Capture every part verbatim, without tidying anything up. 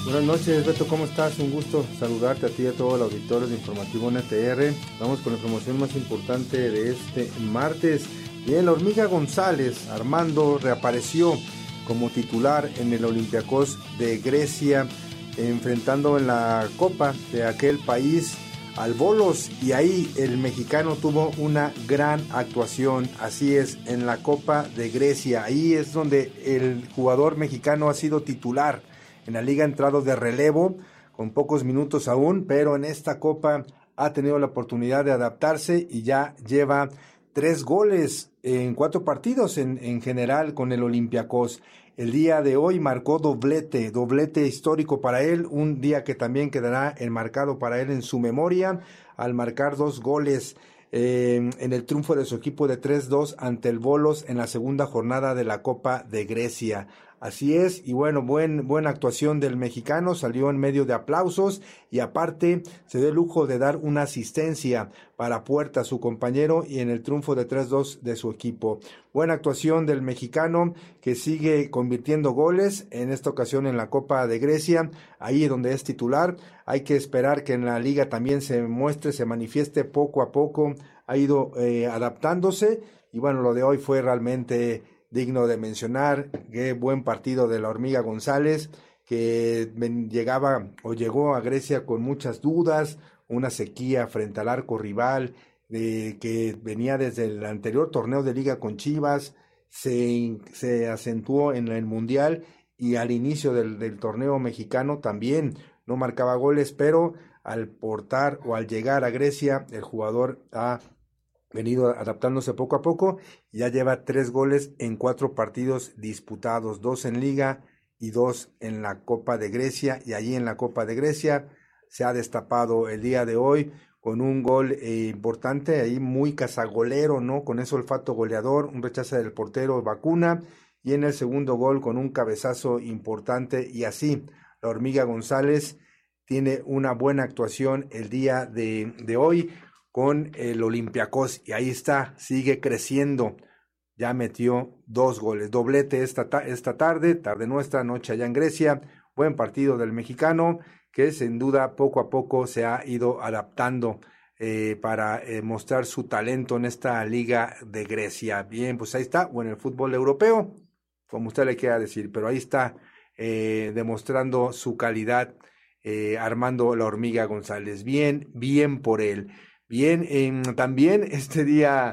Buenas noches, Beto, ¿cómo estás? Un gusto saludarte a ti y a todo el auditorio de Informativo N T R. Vamos con la información más importante de este martes. Bien, la Hormiga González, Armando, reapareció como titular en el Olympiacos de Grecia, enfrentando en la Copa de aquel país al Volos, y ahí el mexicano tuvo una gran actuación. Así es, en la Copa de Grecia, ahí es donde el jugador mexicano ha sido titular. En la liga ha entrado de relevo, con pocos minutos aún, pero en esta Copa ha tenido la oportunidad de adaptarse y ya lleva tres goles en cuatro partidos en, en general con el Olympiacos. El día de hoy marcó doblete, doblete histórico para él, un día que también quedará enmarcado para él en su memoria, al marcar dos goles eh, en el triunfo de su equipo de tres dos ante el Volos en la segunda jornada de la Copa de Grecia. Así es, y bueno, buen, buena actuación del mexicano, salió en medio de aplausos y aparte se dio el lujo de dar una asistencia para Puerta, su compañero, y en el triunfo de tres dos de su equipo. Buena actuación del mexicano que sigue convirtiendo goles, en esta ocasión en la Copa de Grecia, ahí donde es titular. Hay que esperar que en la liga también se muestre, se manifieste poco a poco, ha ido eh, adaptándose, y bueno, lo de hoy fue realmente digno de mencionar. Qué buen partido de la Hormiga González, que llegaba o llegó a Grecia con muchas dudas, una sequía frente al arco rival, eh, que venía desde el anterior torneo de liga con Chivas, se, se acentuó en el Mundial y al inicio del, del torneo mexicano también no marcaba goles, pero al portar o al llegar a Grecia, el jugador ha venido adaptándose poco a poco, y ya lleva tres goles en cuatro partidos disputados, dos en Liga y dos en la Copa de Grecia, y allí en la Copa de Grecia se ha destapado el día de hoy con un gol eh, importante, ahí muy cazagolero, ¿no? Con ese olfato goleador, un rechace del portero Vacuna, y en el segundo gol con un cabezazo importante, y así la Hormiga González tiene una buena actuación el día de, de hoy con el Olympiacos, y ahí está, sigue creciendo, ya metió dos goles, doblete esta, esta tarde, tarde nuestra, noche allá en Grecia. Buen partido del mexicano, que sin duda poco a poco se ha ido adaptando eh, para eh, mostrar su talento en esta liga de Grecia. Bien, pues ahí está, o en el fútbol europeo, como usted le quiera decir, pero ahí está eh, demostrando su calidad, eh, Armando la Hormiga González. Bien, bien por él. Bien, eh, también este día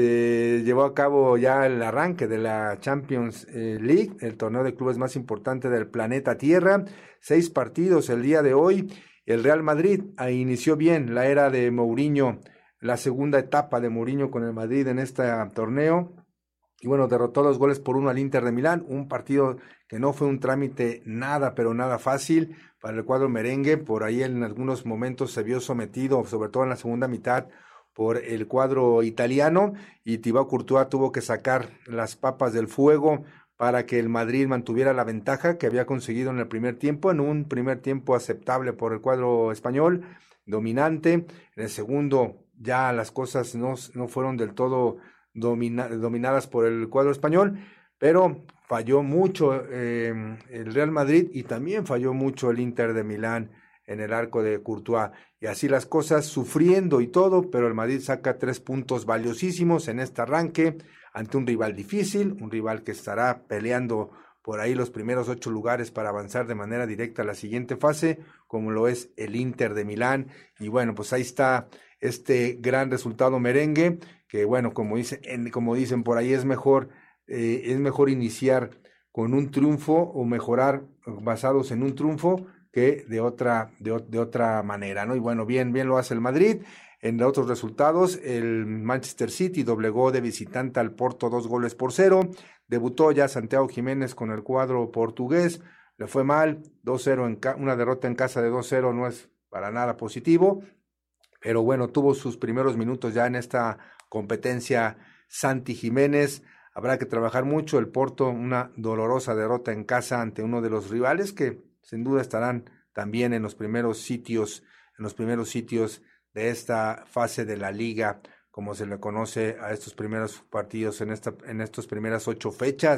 se llevó a cabo ya el arranque de la Champions eh, League, el torneo de clubes más importante del planeta Tierra. Seis partidos el día de hoy. El Real Madrid ah, inició bien la era de Mourinho, la segunda etapa de Mourinho con el Madrid en este torneo. Y bueno, derrotó dos goles por uno al Inter de Milán, un partido que no fue un trámite nada, pero nada fácil para el cuadro merengue. Por ahí en algunos momentos se vio sometido, sobre todo en la segunda mitad, por el cuadro italiano, y Thibaut Courtois tuvo que sacar las papas del fuego para que el Madrid mantuviera la ventaja que había conseguido en el primer tiempo, en un primer tiempo aceptable por el cuadro español, dominante. En el segundo ya las cosas no, no fueron del todo Domina, dominadas por el cuadro español, pero falló mucho eh, el Real Madrid, y también falló mucho el Inter de Milán en el arco de Courtois, y así las cosas, sufriendo y todo, pero el Madrid saca tres puntos valiosísimos en este arranque ante un rival difícil, un rival que estará peleando por ahí los primeros ocho lugares para avanzar de manera directa a la siguiente fase, como lo es el Inter de Milán. Y bueno, pues ahí está este gran resultado merengue, que bueno, como dice, en, como dicen por ahí, es mejor, eh, es mejor iniciar con un triunfo o mejorar basados en un triunfo que de otra, de, de otra manera, ¿no? Y bueno, bien, bien lo hace el Madrid. En otros resultados, el Manchester City doblegó de visitante al Porto dos goles por cero. Debutó ya Santiago Jiménez con el cuadro portugués. Le fue mal, dos cero, en ca- una derrota en casa de dos cero no es para nada positivo. Pero bueno, tuvo sus primeros minutos ya en esta competencia Santi Jiménez. Habrá que trabajar mucho. El Porto, una dolorosa derrota en casa ante uno de los rivales que sin duda estarán también en los primeros sitios, en los primeros sitios de esta fase de la liga, como se le conoce a estos primeros partidos en esta, en estas primeras ocho fechas.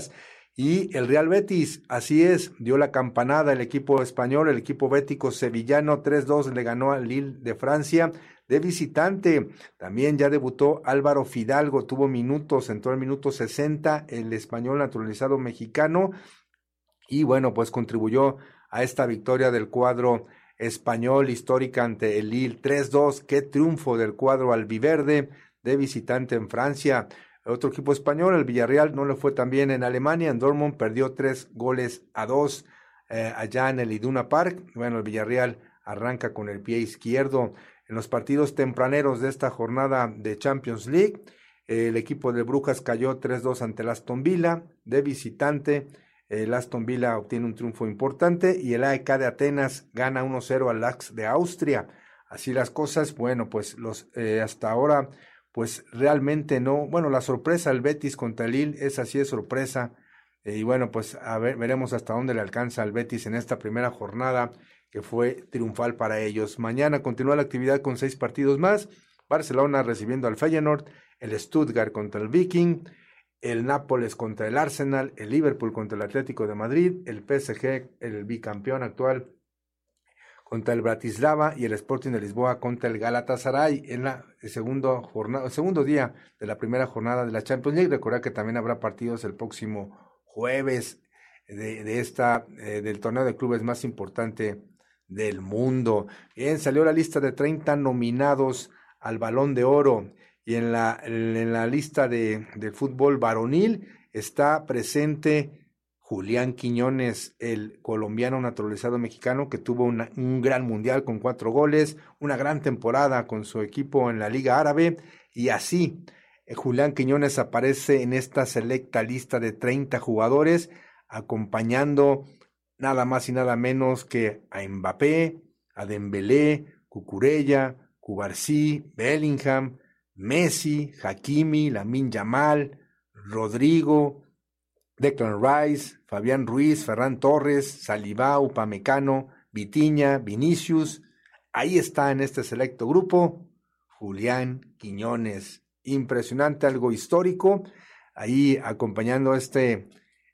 Y el Real Betis, así es, dio la campanada el equipo español, el equipo bético sevillano, tres dos le ganó al Lille de Francia de visitante. También ya debutó Álvaro Fidalgo, tuvo minutos, entró al minuto sesenta, el español naturalizado mexicano, y bueno, pues contribuyó a esta victoria del cuadro español histórica ante el Lille tres dos. Qué triunfo del cuadro albiverde de visitante en Francia. Otro equipo español, el Villarreal, no le fue tan bien en Alemania. En Dortmund perdió tres goles a dos eh, allá en el Iduna Park. Bueno, el Villarreal arranca con el pie izquierdo. En los partidos tempraneros de esta jornada de Champions League, eh, el equipo de Brujas cayó tres dos ante el Aston Villa de visitante. El Aston Villa obtiene un triunfo importante y el A E K de Atenas gana uno cero al Ajax de Austria. Así las cosas, bueno, pues los eh, hasta ahora, pues realmente no, bueno, la sorpresa el Betis contra el Lille, esa sí es sorpresa, eh, y bueno, pues a ver, veremos hasta dónde le alcanza al Betis en esta primera jornada que fue triunfal para ellos. Mañana continúa la actividad con seis partidos más, Barcelona recibiendo al Feyenoord, el Stuttgart contra el Viking, el Nápoles contra el Arsenal, el Liverpool contra el Atlético de Madrid, el P S G, el bicampeón actual, contra el Bratislava, y el Sporting de Lisboa contra el Galatasaray en la segundo jornada, segundo día de la primera jornada de la Champions League. Recordad que también habrá partidos el próximo jueves de, de esta eh, del torneo de clubes más importante del mundo. Bien, salió la lista de treinta nominados al Balón de Oro, y en la, en la lista de, de fútbol varonil está presente Julián Quiñones, el colombiano naturalizado mexicano que tuvo una, un gran mundial con cuatro goles, una gran temporada con su equipo en la Liga Árabe, y así eh, Julián Quiñones aparece en esta selecta lista de treinta jugadores, acompañando nada más y nada menos que a Mbappé, a Dembélé, Cucurella, Cubarsí, Bellingham, Messi, Hakimi, Lamine Yamal, Rodrigo, Declan Rice, Fabián Ruiz, Ferran Torres, Saliba, Upamecano, Vitinha, Vinicius. Ahí está en este selecto grupo Julián Quiñones. Impresionante, algo histórico. Ahí acompañando a, este,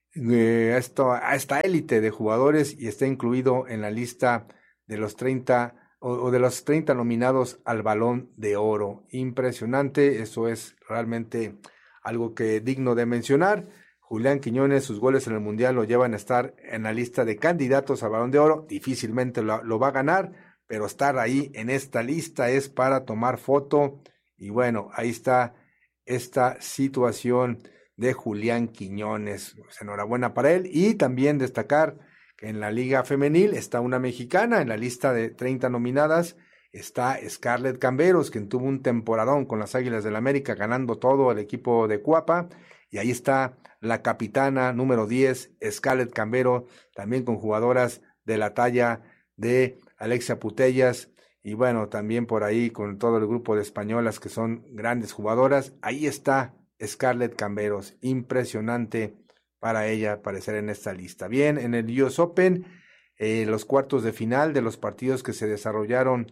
eh, esto, a esta élite de jugadores, y está incluido en la lista de los treinta o, o de los treinta nominados al Balón de Oro. Impresionante, eso es realmente algo que digno de mencionar. Julián Quiñones, sus goles en el Mundial lo llevan a estar en la lista de candidatos al Balón de Oro. Difícilmente lo, lo va a ganar, pero estar ahí en esta lista es para tomar foto. Y bueno, ahí está esta situación de Julián Quiñones. Pues enhorabuena para él. Y también destacar que en la Liga Femenil está una mexicana. En la lista de treinta nominadas está Scarlett Camberos, quien tuvo un temporadón con las Águilas del América, ganando todo el equipo de Cuapa. Y ahí está la capitana número diez, Scarlett Cambero, también con jugadoras de la talla de Alexia Putellas, y bueno, también por ahí con todo el grupo de españolas que son grandes jugadoras. Ahí está Scarlett Camberos, impresionante para ella aparecer en esta lista. Bien, en el U S Open, eh, los cuartos de final de los partidos que se desarrollaron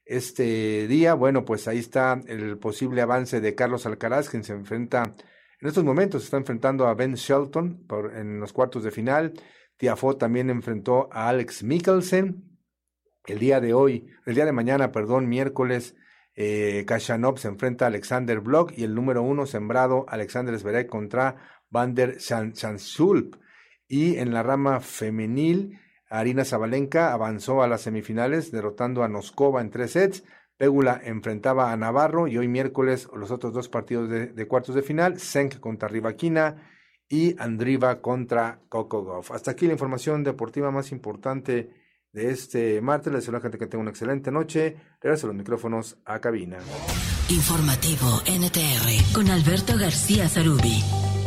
este día, bueno, pues ahí está el posible avance de Carlos Alcaraz, quien se enfrenta en estos momentos, se está enfrentando a Ben Shelton por, en los cuartos de final. Tiafoe también enfrentó a Alex Mikkelsen. El día de hoy, el día de mañana, perdón, miércoles, eh, Khachanov se enfrenta a Alexander Block, y el número uno sembrado, Alexander Zverev, contra Van der Zandschulp. Y en la rama femenil, Arina Sabalenka avanzó a las semifinales, derrotando a Noskova en tres sets. Pegula enfrentaba a Navarro, y hoy miércoles los otros dos partidos de, de cuartos de final, Senk contra Rybakina y Andriva contra Coco Gauff. Hasta aquí la información deportiva más importante de este martes. Les deseo a la gente que tenga una excelente noche. Regreso los micrófonos a cabina. Informativo N T R con Alberto García Zarubi.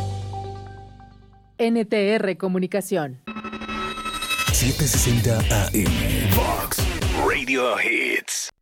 N T R Comunicación. setecientos sesenta A M Vox Radio Hits.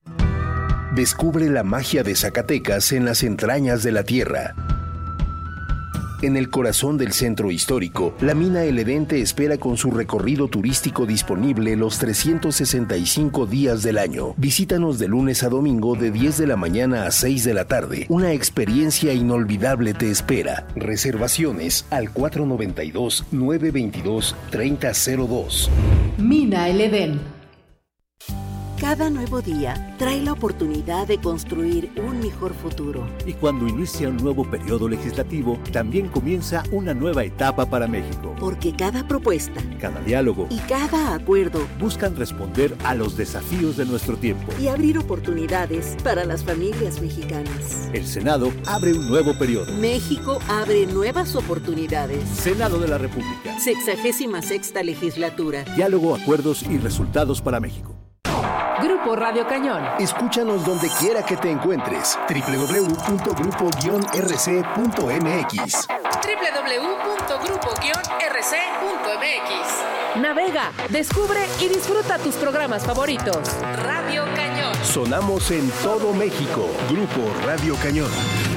Descubre la magia de Zacatecas en las entrañas de la tierra. En el corazón del centro histórico, la Mina El Edén te espera con su recorrido turístico disponible los trescientos sesenta y cinco días del año. Visítanos de lunes a domingo de diez de la mañana a seis de la tarde. Una experiencia inolvidable te espera. Reservaciones al cuatro noventa y dos, nueve veintidós, treinta cero dos. Mina El Edén. Cada nuevo día trae la oportunidad de construir un mejor futuro. Y cuando inicia un nuevo periodo legislativo, también comienza una nueva etapa para México. Porque cada propuesta, cada diálogo y cada acuerdo buscan responder a los desafíos de nuestro tiempo y abrir oportunidades para las familias mexicanas. El Senado abre un nuevo periodo. México abre nuevas oportunidades. Senado de la República. Sexagésima sexta legislatura. Diálogo, acuerdos y resultados para México. Grupo Radio Cañón. Escúchanos donde quiera que te encuentres. doble u doble u doble u punto grupo guion r c punto m x. doble u doble u doble u punto grupo guion r c punto m x. Navega, descubre y disfruta tus programas favoritos. Radio Cañón. Sonamos en todo México. Grupo Radio Cañón.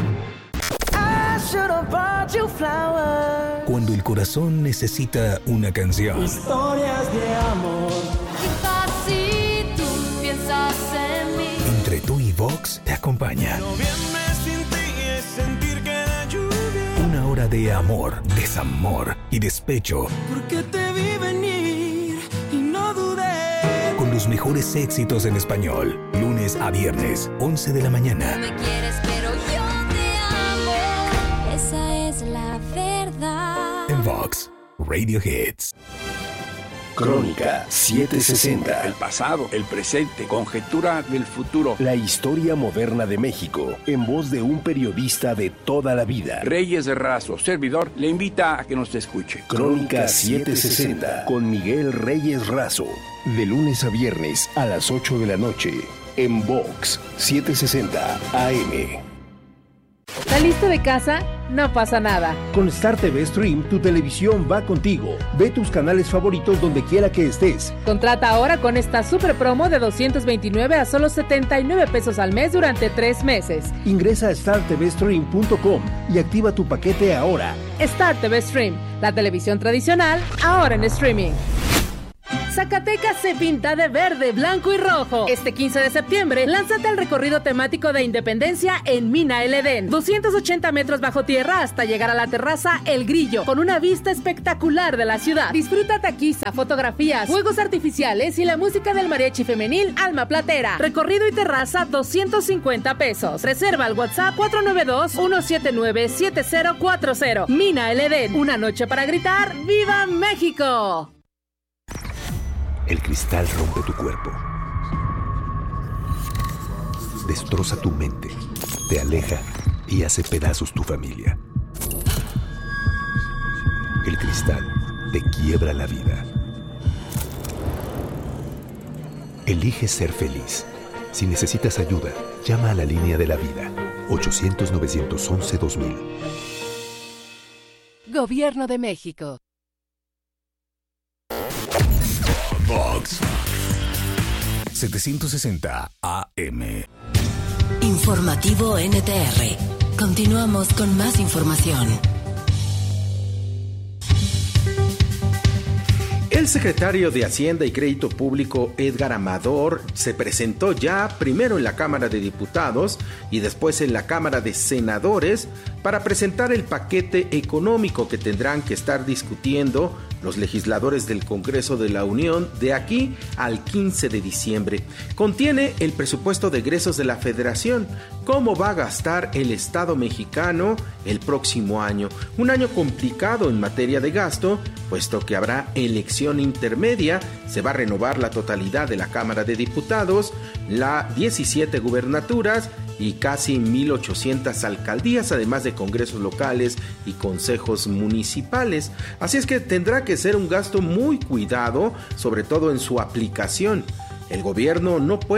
Cuando el corazón necesita una canción. Historias de amor. Entre tú y Vox te acompaña. Una hora de amor, desamor y despecho. Porque te vi venir y no dudé. Con los mejores éxitos en español. Lunes a viernes, once de la mañana. No me quieres, pero yo te amo. Esa es la verdad. En Vox, Radio Hits. Crónica setecientos sesenta. El pasado, el presente, conjetura del futuro. La historia moderna de México, en voz de un periodista de toda la vida. Reyes Razo, servidor, le invita a que nos escuche. Crónica setecientos sesenta, con Miguel Reyes Razo. De lunes a viernes a las ocho de la noche, en Vox setecientos sesenta A M. ¿Saliste de casa? No pasa nada. Con Star T V Stream, tu televisión va contigo. Ve tus canales favoritos donde quiera que estés. Contrata ahora con esta super promo de doscientos veintinueve a solo setenta y nueve pesos al mes durante tres meses. Ingresa a star t v stream punto com y activa tu paquete ahora. Star T V Stream, la televisión tradicional, ahora en streaming. Zacatecas se pinta de verde, blanco y rojo. Este quince de septiembre, lánzate al recorrido temático de Independencia en Mina El Edén. doscientos ochenta metros bajo tierra hasta llegar a la terraza El Grillo, con una vista espectacular de la ciudad. Disfruta taquiza, fotografías, fuegos artificiales y la música del mariachi femenil Alma Platera. Recorrido y terraza, doscientos cincuenta pesos. Reserva al WhatsApp cuatro nueve dos, uno siete nueve, siete cero cuatro cero. Mina El Edén, una noche para gritar ¡Viva México! El cristal rompe tu cuerpo, destroza tu mente, te aleja y hace pedazos tu familia. El cristal te quiebra la vida. Elige ser feliz. Si necesitas ayuda, llama a la línea de la vida, ochocientos, novecientos once, dos mil. Gobierno de México. Vox setecientos sesenta A M. Informativo N T R. Continuamos con más información. El secretario de Hacienda y Crédito Público, Edgar Amador, se presentó ya primero en la Cámara de Diputados y después en la Cámara de Senadores para presentar el paquete económico que tendrán que estar discutiendo los legisladores del Congreso de la Unión de aquí al quince de diciembre. Contiene el presupuesto de egresos de la Federación, cómo va a gastar el Estado mexicano el próximo año. Un año complicado en materia de gasto, puesto que habrá elección intermedia, se va a renovar la totalidad de la Cámara de Diputados, las diecisiete gubernaturas y casi mil ochocientas alcaldías, además de congresos locales y consejos municipales. Así es que tendrá que ser un gasto muy cuidado, sobre todo en su aplicación. El gobierno no puede detener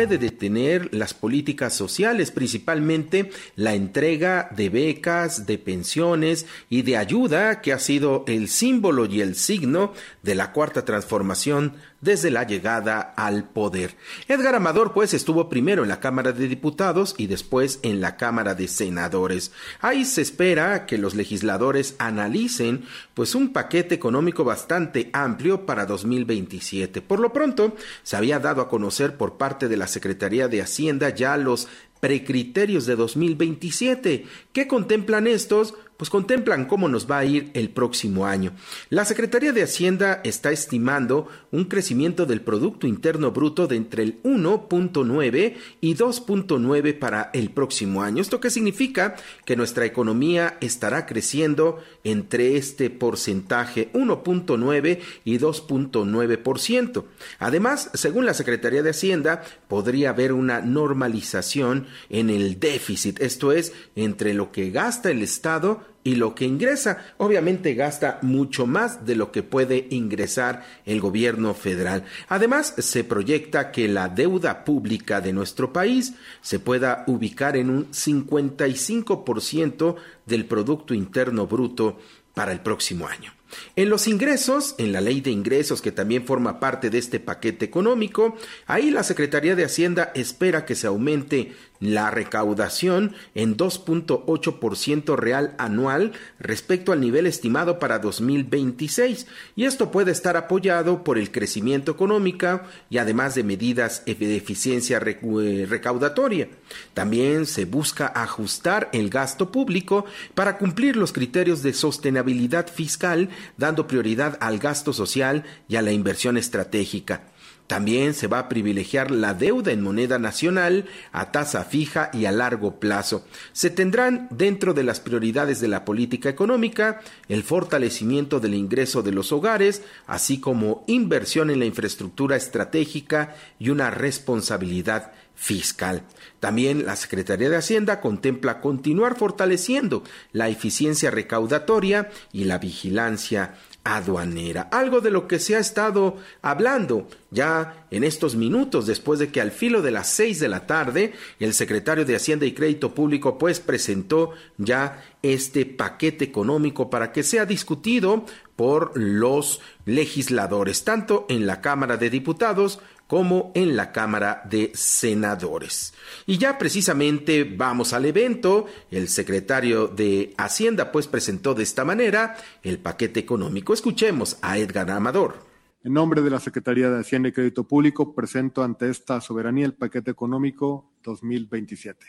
detener las políticas sociales, principalmente la entrega de becas, de pensiones y de ayuda, que ha sido el símbolo y el signo de la Cuarta Transformación desde la llegada al poder. Edgar Amador, pues, estuvo primero en la Cámara de Diputados y después en la Cámara de Senadores. Ahí se espera que los legisladores analicen, pues, un paquete económico bastante amplio para dos mil veintisiete. Por lo pronto, se había dado a conocer por parte de la Secretaría de Hacienda ya los precriterios de dos mil veintisiete. ¿Qué contemplan estos? Pues contemplan cómo nos va a ir el próximo año. La Secretaría de Hacienda está estimando un crecimiento del Producto Interno Bruto de entre el uno punto nueve y dos punto nueve para el próximo año. ¿Esto qué significa? Que nuestra economía estará creciendo entre este porcentaje uno punto nueve y dos punto nueve por ciento. Además, según la Secretaría de Hacienda, podría haber una normalización en el déficit, esto es, entre lo que gasta el Estado y lo que ingresa. Obviamente gasta mucho más de lo que puede ingresar el gobierno federal. Además, se proyecta que la deuda pública de nuestro país se pueda ubicar en un cincuenta y cinco por ciento del Producto Interno Bruto para el próximo año. En los ingresos, en la ley de ingresos, que también forma parte de este paquete económico, ahí la Secretaría de Hacienda espera que se aumente la recaudación en dos punto ocho por ciento real anual respecto al nivel estimado para dos mil veintiséis, y esto puede estar apoyado por el crecimiento económico y además de medidas de eficiencia recaudatoria. También se busca ajustar el gasto público para cumplir los criterios de sostenibilidad fiscal, dando prioridad al gasto social y a la inversión estratégica. También se va a privilegiar la deuda en moneda nacional a tasa fija y a largo plazo. Se tendrán dentro de las prioridades de la política económica el fortalecimiento del ingreso de los hogares, así como inversión en la infraestructura estratégica y una responsabilidad fiscal. También la Secretaría de Hacienda contempla continuar fortaleciendo la eficiencia recaudatoria y la vigilancia aduanera, algo de lo que se ha estado hablando ya en estos minutos, después de que al filo de las seis de la tarde el secretario de Hacienda y Crédito Público pues presentó ya este paquete económico para que sea discutido por los legisladores, tanto en la Cámara de Diputados como en la Cámara de Senadores. Y ya precisamente vamos al evento. El secretario de Hacienda pues presentó de esta manera el paquete económico. Escuchemos a Edgar Amador. En nombre de la Secretaría de Hacienda y Crédito Público presento ante esta soberanía el paquete económico dos mil veintisiete.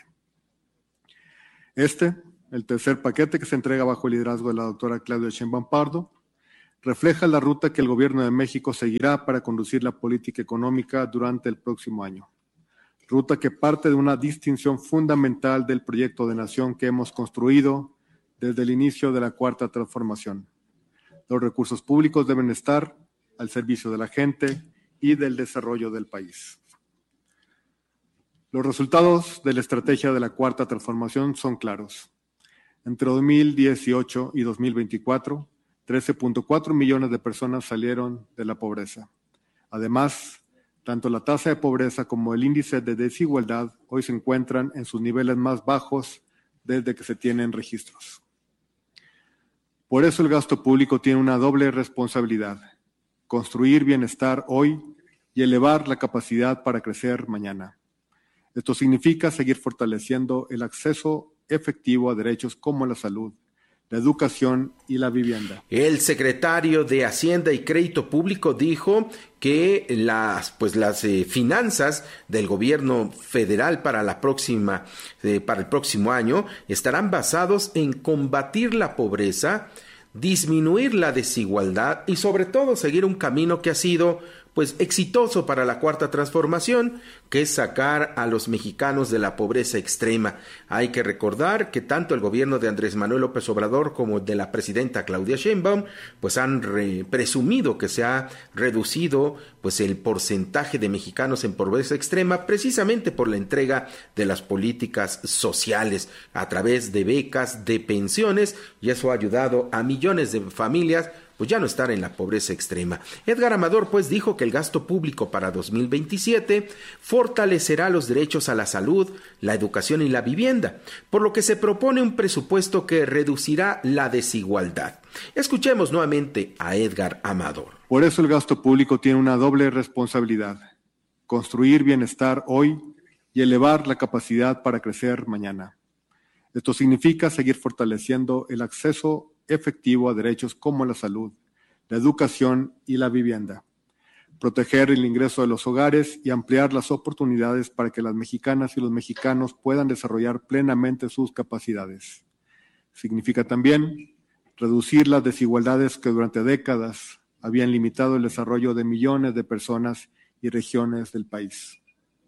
Este, el tercer paquete que se entrega bajo el liderazgo de la doctora Claudia Sheinbaum Pardo, refleja la ruta que el Gobierno de México seguirá para conducir la política económica durante el próximo año. Ruta que parte de una distinción fundamental del proyecto de nación que hemos construido desde el inicio de la Cuarta Transformación. Los recursos públicos deben estar al servicio de la gente y del desarrollo del país. Los resultados de la estrategia de la Cuarta Transformación son claros. Entre dos mil dieciocho y dos mil veinticuatro, trece punto cuatro millones de personas salieron de la pobreza. Además, tanto la tasa de pobreza como el índice de desigualdad hoy se encuentran en sus niveles más bajos desde que se tienen registros. Por eso el gasto público tiene una doble responsabilidad: construir bienestar hoy y elevar la capacidad para crecer mañana. Esto significa seguir fortaleciendo el acceso efectivo a derechos como la salud, la educación y la vivienda. El secretario de Hacienda y Crédito Público dijo que las pues las eh, finanzas del gobierno federal para la próxima eh, para el próximo año estarán basados en combatir la pobreza, disminuir la desigualdad y sobre todo seguir un camino que ha sido pues exitoso para la Cuarta Transformación, que es sacar a los mexicanos de la pobreza extrema. Hay que recordar que tanto el gobierno de Andrés Manuel López Obrador como de la presidenta Claudia Sheinbaum pues han re- presumido que se ha reducido pues el porcentaje de mexicanos en pobreza extrema precisamente por la entrega de las políticas sociales a través de becas, de pensiones, y eso ha ayudado a millones de familias pues ya no estar en la pobreza extrema. Edgar Amador pues dijo que el gasto público para dos mil veintisiete fortalecerá los derechos a la salud, la educación y la vivienda, por lo que se propone un presupuesto que reducirá la desigualdad. Escuchemos nuevamente a Edgar Amador. Por eso el gasto público tiene una doble responsabilidad: construir bienestar hoy y elevar la capacidad para crecer mañana. Esto significa seguir fortaleciendo el acceso efectivo a derechos como la salud, la educación y la vivienda, proteger el ingreso de los hogares y ampliar las oportunidades para que las mexicanas y los mexicanos puedan desarrollar plenamente sus capacidades. Significa también reducir las desigualdades que durante décadas habían limitado el desarrollo de millones de personas y regiones del país.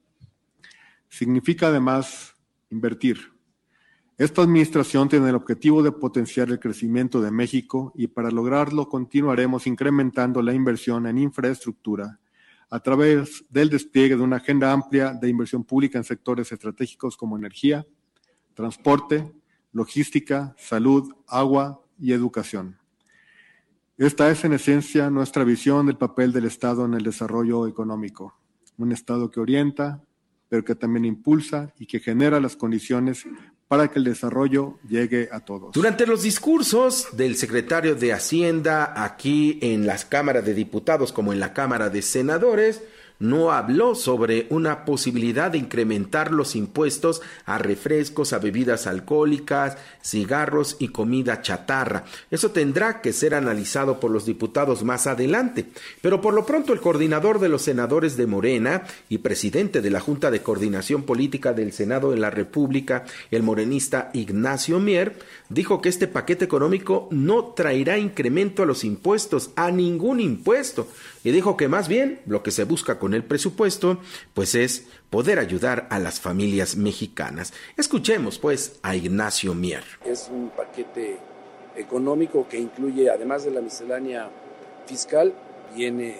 Significa además invertir. Esta administración tiene el objetivo de potenciar el crecimiento de México y para lograrlo continuaremos incrementando la inversión en infraestructura a través del despliegue de una agenda amplia de inversión pública en sectores estratégicos como energía, transporte, logística, salud, agua y educación. Esta es en esencia nuestra visión del papel del Estado en el desarrollo económico. Un Estado que orienta, pero que también impulsa y que genera las condiciones para que el desarrollo llegue a todos. Durante los discursos del secretario de Hacienda aquí en las cámaras de diputados como en la Cámara de Senadores, no habló sobre una posibilidad de incrementar los impuestos a refrescos, a bebidas alcohólicas, cigarros y comida chatarra. Eso tendrá que ser analizado por los diputados más adelante. Pero por lo pronto el coordinador de los senadores de Morena y presidente de la Junta de Coordinación Política del Senado de la República, el morenista Ignacio Mier, dijo que este paquete económico no traerá incremento a los impuestos, a ningún impuesto, y dijo que más bien lo que se busca con el presupuesto pues es poder ayudar a las familias mexicanas. Escuchemos pues a Ignacio Mier. Es un paquete económico que incluye, además de la miscelánea fiscal, viene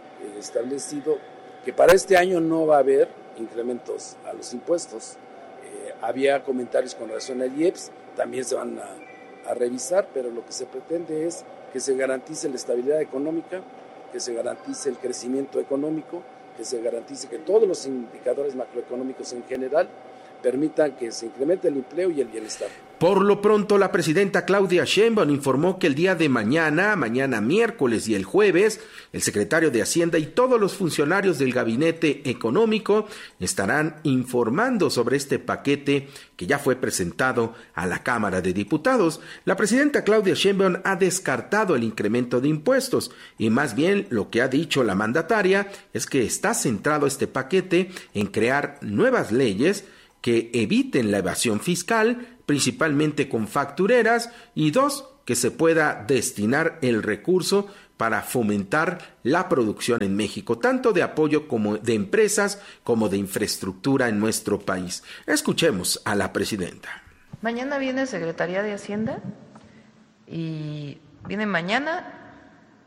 establecido que para este año no va a haber incrementos a los impuestos. Eh, había comentarios con relación al I E P S, también se van a, a revisar, pero lo que se pretende es que se garantice la estabilidad económica, que se garantice el crecimiento económico, que se garantice que todos los indicadores macroeconómicos en general permitan que se incremente el empleo y el bienestar. Por lo pronto, la presidenta Claudia Sheinbaum informó que el día de mañana, mañana miércoles y el jueves, el secretario de Hacienda y todos los funcionarios del Gabinete Económico estarán informando sobre este paquete que ya fue presentado a la Cámara de Diputados. La presidenta Claudia Sheinbaum ha descartado el incremento de impuestos y más bien lo que ha dicho la mandataria es que está centrado este paquete en crear nuevas leyes que eviten la evasión fiscal, principalmente con factureras, y dos, que se pueda destinar el recurso para fomentar la producción en México, tanto de apoyo como de empresas como de infraestructura en nuestro país. Escuchemos a la presidenta. Mañana viene Secretaría de Hacienda y viene mañana